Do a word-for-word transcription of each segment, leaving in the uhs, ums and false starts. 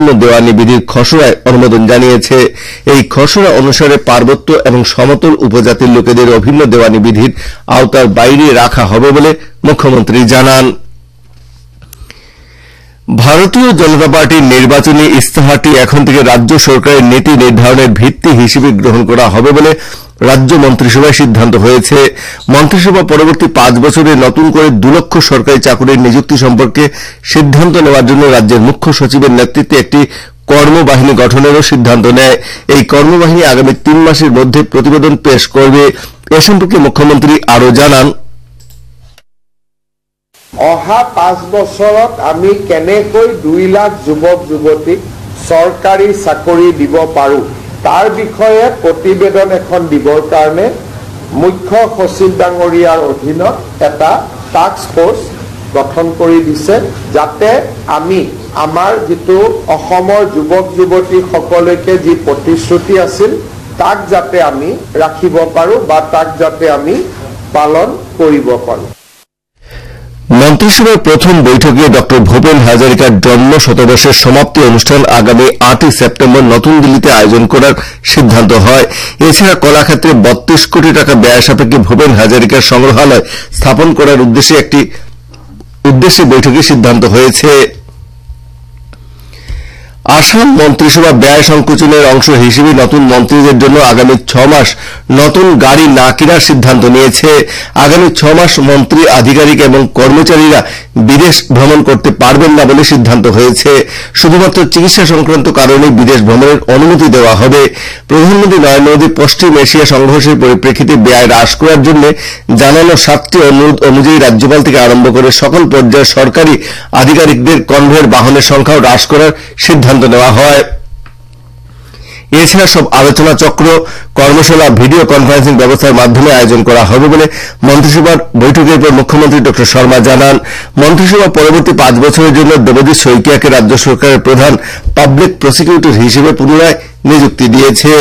দেওয়ানি বিধির খসড়ায় অনুমোদন জানিয়েছে। এই খসড়া অনুসারে পার্বত্য এবং সমতল উপজাতির লোকেদের অভিন্ন দেওয়ানি বিধির আওতার বাইরে রাখা হবে বলে মুখ্যমন্ত্রী জানান। ভারতীয় জনতা পার্টির নির্বাচনী ইস্তাহারটি এখন থেকে রাজ্য সরকারের নীতি নির্ধারণের ভিত্তি হিসেবে গ্রহণ করা হবে বলে রাজ্য মন্ত্রিসভায় সিদ্ধান্ত হয়েছে। মন্ত্রিসভা পরবর্তী পাঁচ বছরে নতুন করে দু লক্ষ সরকারি চাকুরির নিযুক্তি সম্পর্কে সিদ্ধান্ত নেওয়ার জন্য রাজ্যের মুখ্য সচিবের নেতৃত্বে একটি কর্মবাহিনী গঠনেরও সিদ্ধান্ত নেয়। এই কর্মবাহিনী আগামী তিন মাসের মধ্যে প্রতিবেদন পেশ করবে। এ সম্পর্কে মুখ্যমন্ত্রী আরও জানান, অহা পাঁচ বছৰত আমি কেনেকৈ দুই লাখ যুৱক যুৱতীক চৰকাৰী চাকৰি দিব পাৰোঁ তাৰ বিষয়ে প্ৰতিবেদন এখন দিবৰ কাৰণে মুখ্য সচিব ডাঙৰীয়াৰ অধীনত এটা টাস্ক ফোৰ্স গঠন কৰি দিছে, যাতে আমি আমাৰ যিটো অসমৰ যুৱক যুৱতীসকলকে যি প্ৰতিশ্ৰুতি আছিল তাক যাতে আমি ৰাখিব পাৰোঁ বা তাক যাতে আমি পালন কৰিব পাৰোঁ। মন্ত্রিসভার প্রথম বৈঠকে ড ভূপেন হাজারিকার জন্ম শতবর্ষের সমাপ্তি অনুষ্ঠান আগামী আটই সেপ্টেম্বর নতুন দিল্লিতে আয়োজন করার সিদ্ধান্ত হয়। এছাড়া কলাক্ষেত্রে বত্রিশ কোটি টাকা ব্যয় সাপেক্ষে ভূপেন হাজারিকার সংগ্রহালয় স্থাপন করার উদ্দেশ্যে একটি উদ্দেশ্যে বৈঠকে সিদ্ধান্ত হয়েছে। আসাম মন্ত্রিসভা ব্যয় সংকোচনের অংশ হিসেবে নতুন মন্ত্রীদের জন্য আগামী ছ মাস নতুন গাড়ি না কেনার সিদ্ধান্ত নিয়েছে। আগামী ছ মাস মন্ত্রী, আধিকারিক এবং কর্মচারীরা বিদেশ ভ্রমণ করতে পারবেন না বলে সিদ্ধান্ত হয়েছে। শুধুমাত্র চিকিৎসা সংক্রান্ত কারণে বিদেশ ভ্রমণের অনুমতি দেওয়া হবে। প্রধানমন্ত্রী নরেন্দ্র মোদী পশ্চিম এশিয়া সংঘর্ষের পরিপ্রেক্ষিতে ব্যয় হ্রাস করার জন্য জানানো সাতটি অনুরোধ অনুযায়ী রাজ্যপাল থেকে আরম্ভ করে সকল পর্যায়ের সরকারি আধিকারিকদের কনভয়ের বাহনের সংখ্যাও হ্রাস করার সিদ্ধান্ত নেওয়া হয়। এছাড়া সব আলোচনা চক্র, কর্মশালা ভিডিও কনফারেন্সিং ব্যবস্থার মাধ্যমে আয়োজন করা হবে বলে মন্ত্রিসভার বৈঠকের পর মুখ্যমন্ত্রী ড শর্মা জানান। মন্ত্রিসভা পরবর্তী পাঁচ বছরের জন্য দেবজিৎ শইকিয়াকে রাজ্য সরকারের প্রধান পাবলিক প্রসিকিউটর হিসেবে পুনরায় নিযুক্তি দিয়েছে।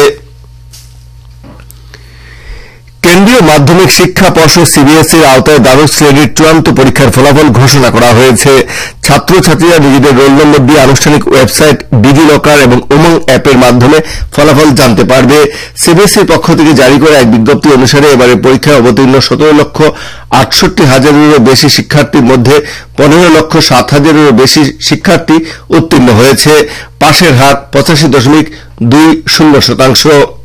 কেন্দ্রীয় মাধ্যমিক শিক্ষা পর্ষদ সিবিএসইর আওতায় দ্বাদশ শ্রেণীর চূড়ান্ত পরীক্ষার ফলাফল ঘোষণা করা হয়েছে। ছাত্রছাত্রীরা নিজেদের রোল নম্বর দিয়ে আনুষ্ঠানিক ওয়েবসাইট ডিজি লকার এবং উমং অ্যাপের মাধ্যমে ফলাফল জানতে পারবে। সিবিএসইর পক্ষ থেকে জারি করা এক বিজ্ঞপ্তি অনুসারে এবারে পরীক্ষায় অবতীর্ণ সতেরো লক্ষ আটষট্টি হাজারেরও বেশি শিক্ষার্থীর মধ্যে পনেরো লক্ষ সাত হাজারেরও বেশি শিক্ষার্থী উত্তীর্ণ হয়েছে। পাশের হার পঁচাশি দশমিক দুই শূন্য শতাংশ।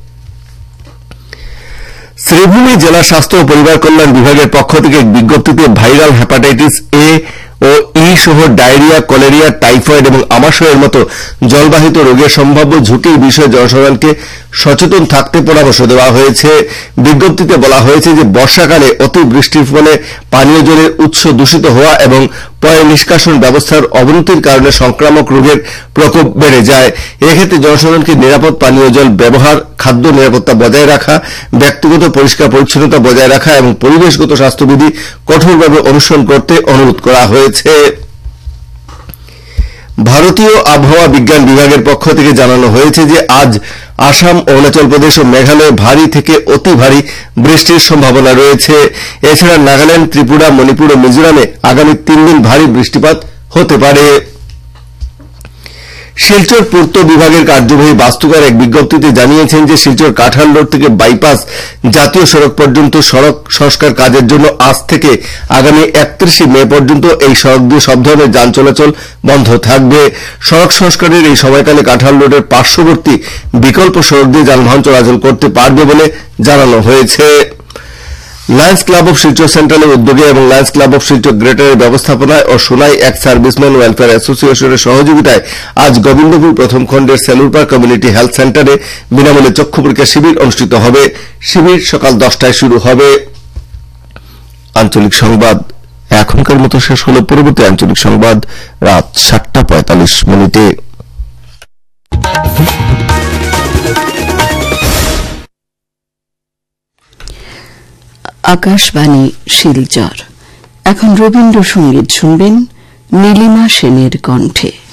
শ্রীভূমি জেলা স্বাস্থ্য ও পরিবার কল্যাণ বিভাগের পক্ষ থেকে এক বিজ্ঞপ্তিতে ভাইরাল হেপাটাইটিস এ ও ই সহ ডায়রিয়া, কলেরিয়া, টাইফয়েড এবং আমাশয়ের মতো জলবাহিত রোগের সম্ভাব্য ঝুঁকির বিষয়ে জনসাধারণকে সচেতন থাকতে পরামর্শ দেওয়া হয়েছে। বিজ্ঞপ্তিতে বলা হয়েছে যে বর্ষাকালে অতিবৃষ্টির ফলে পানীয় জলের উৎস দূষিত হওয়া এবং পয় নিষ্কাশন ব্যবস্থার অবনতির কারণে সংক্রামক রোগের প্রকোপ বেড়ে যায়। এক্ষেত্রে জনসাধারণকে নিরাপদ পানীয় জল ব্যবহার, খাদ্য নিরাপত্তা বজায় রাখা, ব্যক্তিগত পরিষ্কার পরিচ্ছন্নতা বজায় রাখা এবং পরিবেশগত স্বাস্থ্যবিধি কঠোরভাবে অনুসরণ করতে অনুরোধ করা হয়েছে। ভারতীয় আবহাওয়া বিজ্ঞান বিভাগের পক্ষ থেকে জানানো হয়েছে যে আজ আসাম, অরুণাচল প্রদেশ ও মেঘালয়ে ভারী থেকে অতি ভারী বৃষ্টির সম্ভাবনা রয়েছে। এছাড়া নাগাল্যান্ড, ত্রিপুরা, মণিপুর ও মিজোরামে আগামী তিন দিন ভারী বৃষ্টিপাত হতে পারে। শিলচর পূর্ত বিভাগের কার্যবাহী বাস্তুকার এক বিজ্ঞপ্তিতে জানিয়েছেন যে শিলচর কাঠাল রোড থেকে বাইপাস জাতীয় সড়ক পর্যন্ত সড়ক সংস্কার কাজের জন্য আজ থেকে আগামী একত্রিশে মে পর্যন্ত এই সড়ক দিয়ে সব ধরনের যান চলাচল বন্ধ থাকবে। সড়ক সংস্কারের এই সময়কালে কাঠাল রোডের পার্শ্ববর্তী বিকল্প সড়ক দিয়ে যানবাহন চলাচল করতে পারবে বলে জানানো হয়েছে। লায়ন্স ক্লাব অব শিলচর সেন্ট্রালের উদ্যোগে এবং লায়ন্স ক্লাব অব শিলচর গ্রেটারের ব্যবস্থাপনায় ও সোনাই এক সার্ভিসম্যান ওয়েলফেয়ার অ্যাসোসিয়েশনের সহযোগিতায় আজ গোবিন্দপুর প্রথম খণ্ডের সেলুরপাড় কমিউনিটি হেলথ সেন্টারে বিনামূল্যে চক্ষু পরীক্ষা শিবির অনুষ্ঠিত হবে। শিবির সকাল দশটায় শুরু হবে। আঞ্চলিক সংবাদ এখনকার মতো শেষ হল। পরবর্তী আঞ্চলিক সংবাদ রাত সাতটা পঁয়তাল্লিশ মিনিটে। আকাশবাণী শিলচর। এখন রবীন্দ্রসঙ্গীত শুনবেন নীলিমা সেনের কণ্ঠে।